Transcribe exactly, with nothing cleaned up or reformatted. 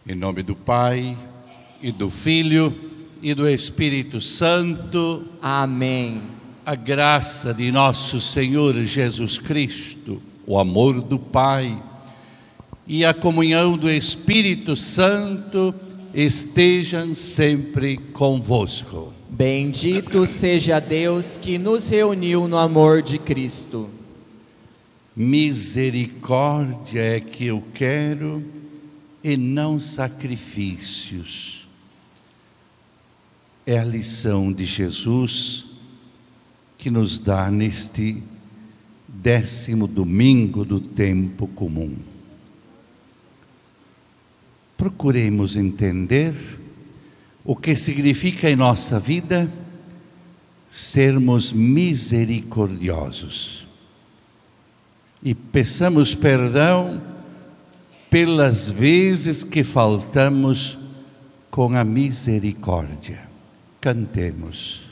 Em nome do Pai, e do Filho, e do Espírito Santo. Amém. A graça de nosso Senhor Jesus Cristo, o amor do Pai e a comunhão do Espírito Santo estejam sempre convosco. Bendito seja Deus que nos reuniu no amor de Cristo. Misericórdia é que eu quero e não sacrifícios. É a lição de Jesus que nos dá neste décimo domingo do tempo comum. Procuremos entender o que significa em nossa vida sermos misericordiosos. E peçamos perdão pelas vezes que faltamos com a misericórdia. Cantemos.